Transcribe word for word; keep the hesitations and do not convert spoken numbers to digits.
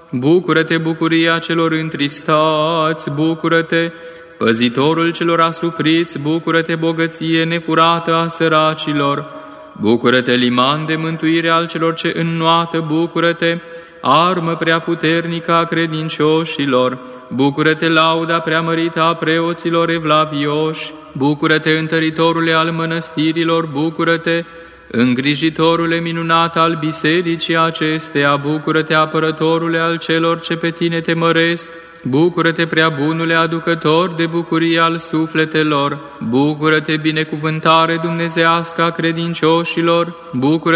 Bucură-te, bucuria celor întristați, bucură-te, păzitorul celor asupriți, bucură-te, bogăție nefurată a săracilor, bucură-te, liman de mântuire al celor ce înnoată, bucură-te, armă prea puternică a credincioșilor, bucură-te, lauda preamărită a preoților evlavioși, bucură-te, întăritorule al mănăstirilor, bucură-te, îngrijitorule minunat al bisericii acesteia, bucură-te, apărătorule al celor ce pe tine te măresc, bucură-te, prea bunule aducător de bucurie al sufletelor, bucură-te, binecuvântare dumnezească a credincioșilor, bucură-te,